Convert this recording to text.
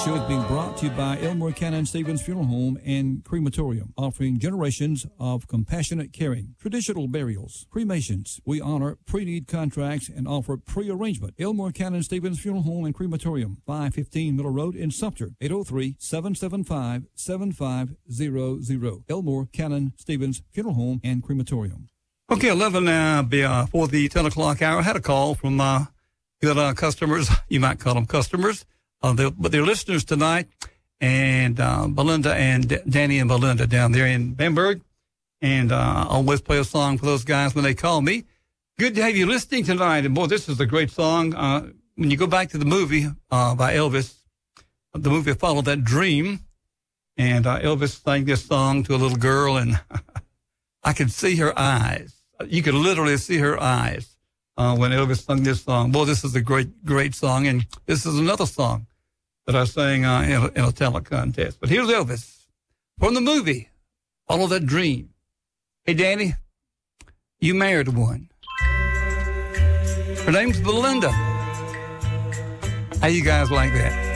show is being brought to you by Elmore Cannon Stevens Funeral Home and Crematorium, offering generations of compassionate caring, traditional burials, cremations. We honor pre-need contracts and offer pre-arrangement. Elmore Cannon Stevens Funeral Home and Crematorium, 515 Miller Road in Sumter, 803-775-7500. Elmore Cannon Stevens Funeral Home and Crematorium. Okay, 11 now before the 10 o'clock hour. I had a call from good customers. You might call them customers. But they're listeners tonight, and Belinda and Danny and Belinda down there in Bamberg. And I always play a song for those guys when they call me. Good to have you listening tonight. And boy, this is a great song. When you go back to the movie by Elvis, the movie Follow That Dream, and Elvis sang this song to a little girl, and I could see her eyes. You could literally see her eyes when Elvis sung this song. Boy, this is a great, great song. And this is another song that I sang in a talent contest. But here's Elvis from the movie Follow That Dream. Hey, Danny, you married one. Her name's Belinda. How you guys like that?